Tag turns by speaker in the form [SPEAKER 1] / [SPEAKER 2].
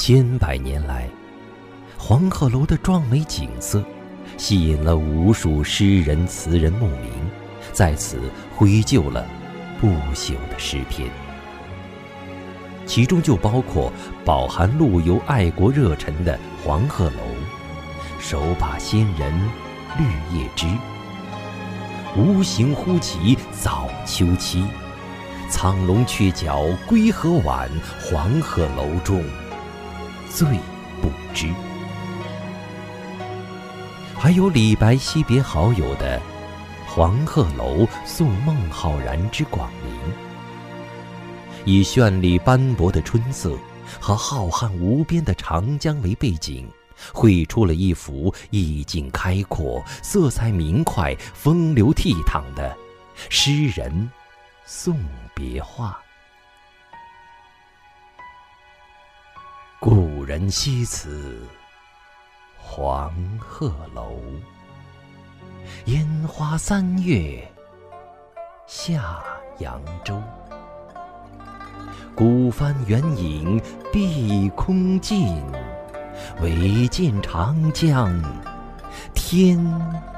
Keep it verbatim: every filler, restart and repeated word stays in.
[SPEAKER 1] 千百年来，黄鹤楼的壮美景色吸引了无数诗人词人慕名，在此绘就了不朽的诗篇。其中就包括饱含陆游爱国热忱的黄鹤楼、手把仙人绿叶枝、无形忽起早秋期、苍龙鹊角归河晚，黄鹤楼中最不知。还有李白惜别好友的黄鹤楼送孟浩然之广陵，以绚丽斑驳的春色和浩瀚无边的长江为背景，绘出了一幅意境开阔、色彩明快、风流倜傥的诗人送别画。故人西辞黄鹤楼，烟花三月下扬州。孤帆远影碧空尽，唯见长江天